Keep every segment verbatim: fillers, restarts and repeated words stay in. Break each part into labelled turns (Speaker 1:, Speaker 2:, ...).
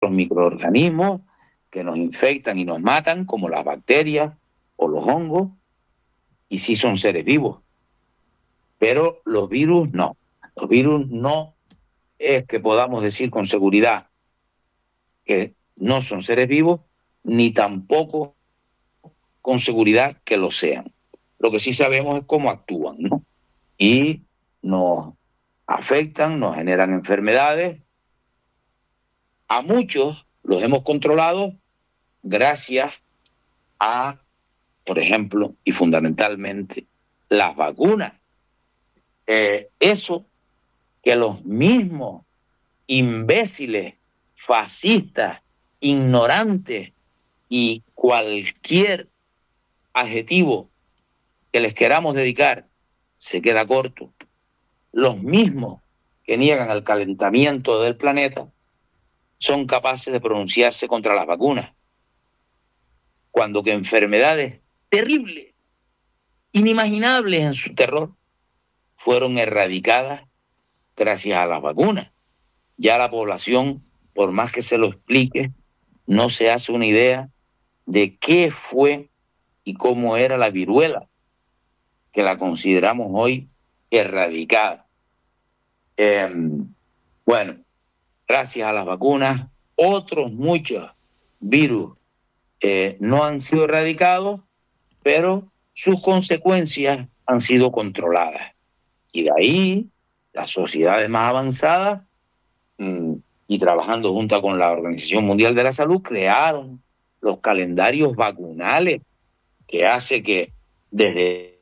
Speaker 1: los microorganismos que nos infectan y nos matan, como las bacterias o los hongos, y sí son seres vivos. Pero los virus no. Los virus no es que podamos decir con seguridad que no son seres vivos, ni tampoco con seguridad que lo sean. Lo que sí sabemos es cómo actúan, ¿no? Y nos afectan, nos generan enfermedades. A muchos los hemos controlado gracias a, por ejemplo, y fundamentalmente, las vacunas. Eh, eso que los mismos imbéciles, fascistas, ignorantes y cualquier adjetivo que les queramos dedicar se queda corto. Los mismos que niegan el calentamiento del planeta son capaces de pronunciarse contra las vacunas, cuando que enfermedades terribles, inimaginables en su terror, fueron erradicadas gracias a las vacunas. Ya la población, por más que se lo explique, no se hace una idea de qué fue y cómo era la viruela, que la consideramos hoy erradicada. Eh, bueno, gracias a las vacunas, otros muchos virus eh, no han sido erradicados, pero sus consecuencias han sido controladas. Y de ahí, las sociedades más avanzadas, mmm, y trabajando junto con la Organización Mundial de la Salud, crearon los calendarios vacunales, que hace que desde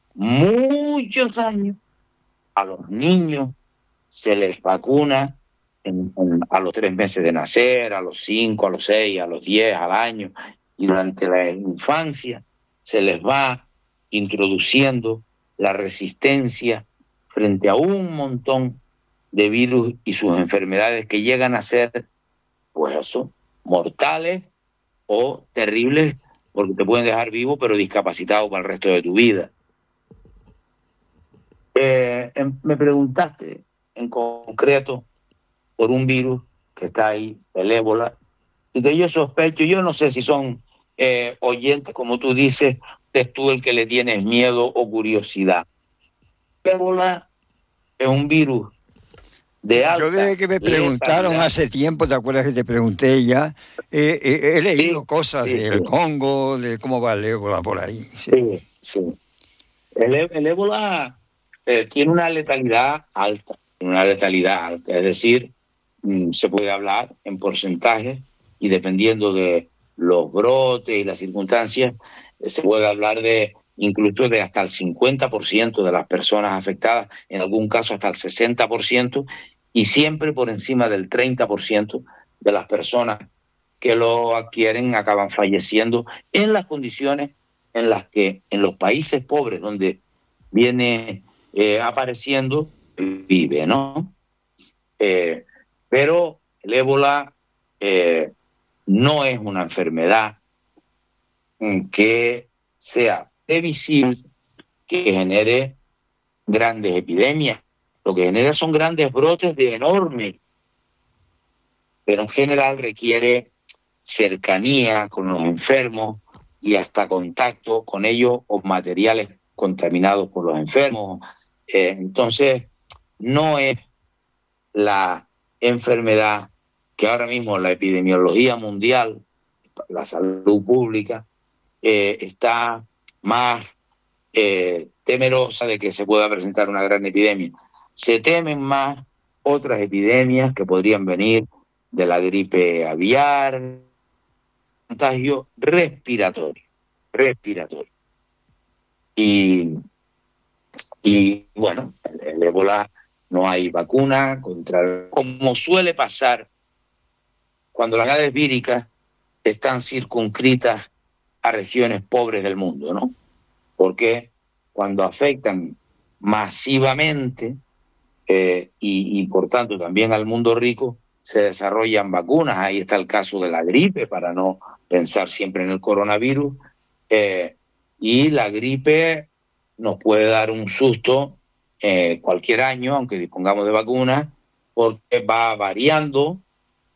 Speaker 1: muchos años a los niños se les vacuna en, en, a los tres meses de nacer, a los cinco, a los seis, a los diez, al año, y durante la infancia se les va introduciendo la resistencia frente a un montón de virus y sus enfermedades que llegan a ser, pues eso, mortales o terribles, porque te pueden dejar vivo pero discapacitado para el resto de tu vida. Eh, me preguntaste en concreto por un virus que está ahí, el ébola, y que yo sospecho, yo no sé si son eh, oyentes, como tú dices, es tú el que le tienes miedo o curiosidad. Ébola es un virus de alta.
Speaker 2: Yo desde que me preguntaron letalidad. Hace tiempo, ¿te acuerdas que te pregunté ya? Eh, eh, he leído sí, cosas sí, del sí. Congo, de cómo va el ébola por ahí.
Speaker 1: Sí, sí. sí. El, el ébola eh, tiene una letalidad alta, una letalidad alta, es decir, mmm, se puede hablar en porcentajes y dependiendo de los brotes y las circunstancias, eh, se puede hablar de incluso de hasta el cincuenta por ciento de las personas afectadas, en algún caso hasta el sesenta por ciento, y siempre por encima del treinta por ciento de las personas que lo adquieren acaban falleciendo en las condiciones en las que en los países pobres donde viene eh, apareciendo vive, ¿no? Eh, pero el ébola eh, no es una enfermedad que sea previsible, que genere grandes epidemias. Lo que genera son grandes brotes de enorme, pero en general requiere cercanía con los enfermos y hasta contacto con ellos o materiales contaminados por los enfermos. Eh, entonces, no es la enfermedad que ahora mismo la epidemiología mundial, la salud pública, eh, está más eh, temerosa de que se pueda presentar una gran epidemia. Se temen más otras epidemias que podrían venir de la gripe aviar, contagio respiratorio, respiratorio. Y, y bueno, el, el ébola no hay vacuna contra, como suele pasar cuando las enfermedades víricas están circunscritas a regiones pobres del mundo, ¿no? Porque cuando afectan masivamente eh, y, y por tanto también al mundo rico, se desarrollan vacunas. Ahí está el caso de la gripe, para no pensar siempre en el coronavirus. Eh, y la gripe nos puede dar un susto eh, cualquier año, aunque dispongamos de vacunas, porque va variando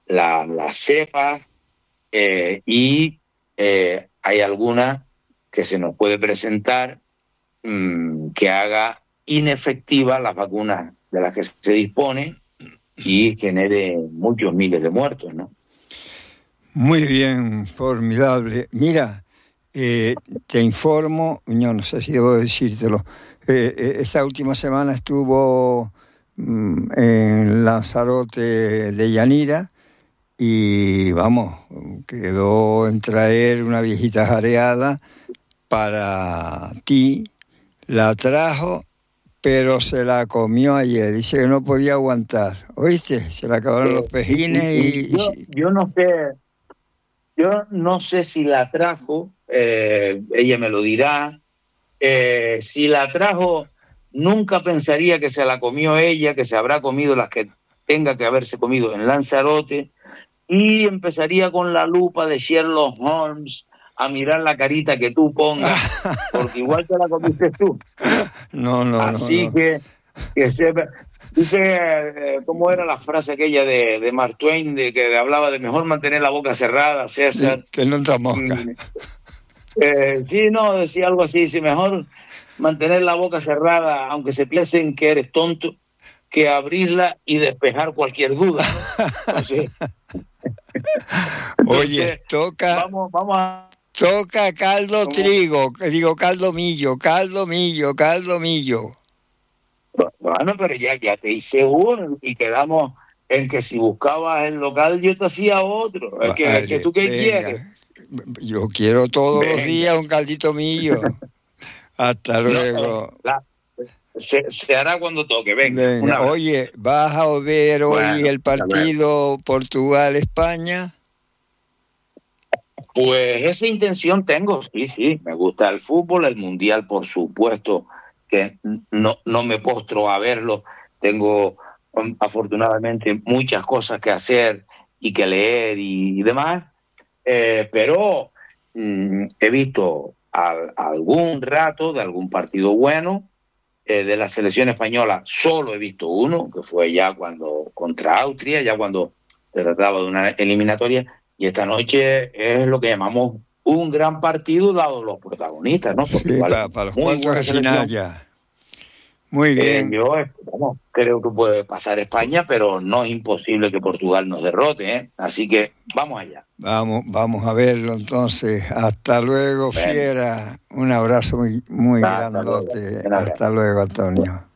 Speaker 1: la, la cepas eh, y eh, hay alguna que se nos puede presentar mmm, que haga inefectivas las vacunas de las que se dispone y genere muchos miles de muertos, ¿no?
Speaker 2: Muy bien, formidable. Mira, eh, te informo, yo no sé si debo decírtelo, eh, eh, esta última semana estuvo mm, en Lanzarote de Yanira y vamos, quedó en traer una viejita jareada para ti, la trajo, pero se la comió ayer, dice que no podía aguantar, ¿oíste? Se le acabaron eh, los pejines y... y,
Speaker 1: y yo, yo no sé... Yo no sé si la trajo, eh, ella me lo dirá. Eh, si la trajo, nunca pensaría que se la comió ella, que se habrá comido las que tenga que haberse comido en Lanzarote, y empezaría con la lupa de Sherlock Holmes a mirar la carita que tú pongas, porque igual te la comiste tú.
Speaker 2: No, no,
Speaker 1: Así
Speaker 2: no, no.
Speaker 1: que, que se... Dice, eh, ¿cómo era la frase aquella de, de Mark Twain, de que hablaba de mejor mantener la boca cerrada, César?
Speaker 2: Sí, que no entra mosca.
Speaker 1: Mm, eh, sí, no, decía algo así, sí, mejor mantener la boca cerrada, aunque se piensen que eres tonto, que abrirla y despejar cualquier duda, ¿no? Entonces,
Speaker 2: Oye,
Speaker 1: entonces,
Speaker 2: toca...
Speaker 1: Vamos, vamos a...
Speaker 2: Toca caldo ¿Cómo? Trigo, digo caldo millo, caldo millo, caldo millo.
Speaker 1: Bueno, pero ya, ya te hice uno y quedamos en que si buscabas el local yo te hacía otro. Vale, que, que tú qué
Speaker 2: venga.
Speaker 1: quieres.
Speaker 2: Yo quiero todos venga. los días un caldito millo. Hasta luego.
Speaker 1: No, la, se, se hará cuando toque. Venga.
Speaker 2: venga. Oye, ¿vas a ver hoy bueno, el partido Portugal-España?
Speaker 1: Pues esa intención tengo, sí, sí. Me gusta el fútbol, el mundial, por supuesto, que no, no me postro a verlo. Tengo um, afortunadamente muchas cosas que hacer y que leer y, y demás, eh, pero mm, he visto al, algún rato de algún partido bueno. Eh, de la selección española solo he visto uno, que fue ya cuando contra Austria, ya cuando se trataba de una eliminatoria, y esta noche es lo que llamamos un gran partido dado los protagonistas, ¿no? Porque
Speaker 2: sí,
Speaker 1: igual
Speaker 2: para, para los cuartos de final ya. Muy bien.
Speaker 1: Eh, yo vamos, creo que puede pasar España, pero no es imposible que Portugal nos derrote, ¿eh? Así que vamos allá.
Speaker 2: Vamos, vamos a verlo entonces. Hasta luego, bueno. Fiera. Un abrazo muy, muy Hasta grandote. Luego. Hasta luego, Antonio.